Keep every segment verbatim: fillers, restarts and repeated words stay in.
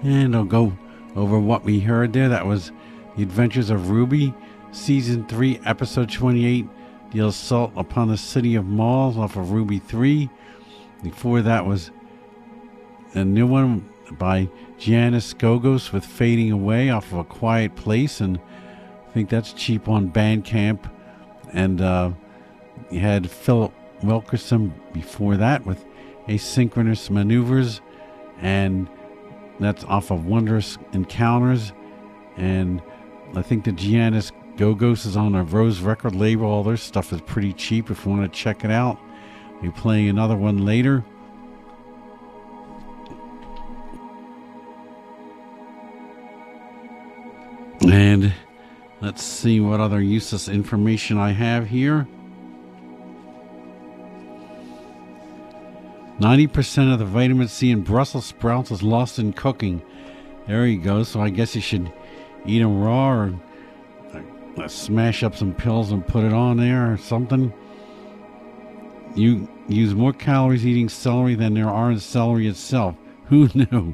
And I'll go over what we heard there. That was The Adventures of Ruby, Season three, Episode twenty-eight, The Assault Upon the City of Malls, off of Ruby three. Before that was a new one by Giannis Gogos with Fading Away, off of A Quiet Place, and I think that's cheap on Bandcamp. And uh, you had Philip Wilkerson before that with Asynchronous Maneuvers, and that's off of Wondrous Encounters. And I think the Giannis Gogos is on a Rose record label. All their stuff is pretty cheap if you want to check it out. We'll be playing another one later. And let's see what other useless information I have here. ninety percent of the vitamin C in Brussels sprouts is lost in cooking. There you go. So I guess you should eat them raw, or uh, smash up some pills and put it on there or something. You use more calories eating celery than there are in celery itself. Who knew?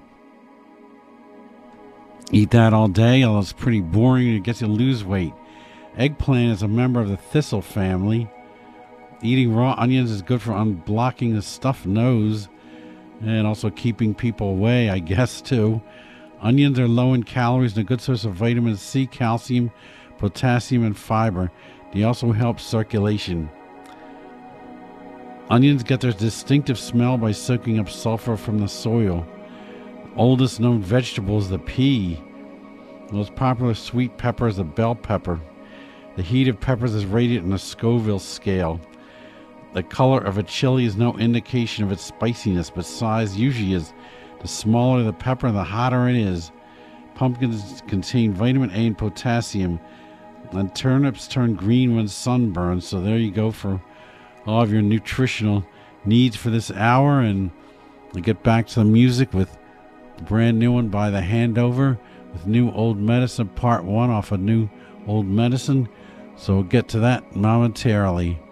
Eat that all day, although it's pretty boring and it gets you to lose weight. Eggplant is a member of the thistle family. Eating raw onions is good for unblocking the stuffed nose and also keeping people away, I guess, too. Onions are low in calories and a good source of vitamin C, calcium, potassium, and fiber. They also help circulation. Onions get their distinctive smell by soaking up sulfur from the soil. Oldest known vegetable is the pea. The most popular sweet pepper is the bell pepper. The heat of peppers is rated on a Scoville scale. The color of a chili is no indication of its spiciness, but size usually is. The smaller the pepper, the hotter it is. Pumpkins contain vitamin A and potassium, and turnips turn green when sunburned. So there you go for all of your nutritional needs for this hour. And we'll get back to the music with the brand new one by The Handover with New Old Medicine Part one off of New Old Medicine. So we'll get to that momentarily.